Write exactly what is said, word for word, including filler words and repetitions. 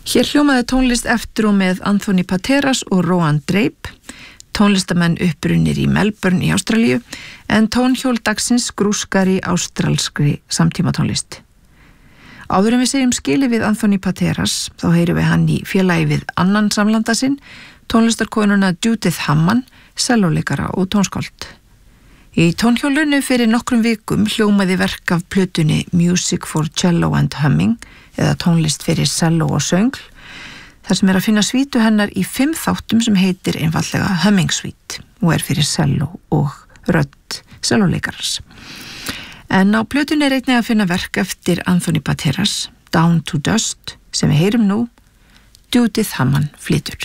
Hér hljómaði tónlist eftir og með Anthony Pateras og Rowan Drape, tónlistamenn upprunnir í Melbourne í Ástralíu, en tónhjól dagsins grúskar í ástralskri samtímatónlist. Áður en við segjum skilið við Anthony Pateras, þá heyrum við hann í félagi við annan samlanda sinn, tónlistarkonuna Judith Hamman, sellóleikara og tónskáld. Í tónhjólunu fyrir nokkrum vikum hljómaði verk af plötunni Music for Cello and Humming, eða tónlist fyrir selló og söngl, þar sem er að finna svítu hennar í fimm þáttum sem heitir einfallega Humming Suite og er fyrir selló og rödd sellóleikarans. En á plötunni er einnig að finna verk eftir Anthony Pateras, Down to Dust, sem við heyrum nú, Judith Hamman flytur.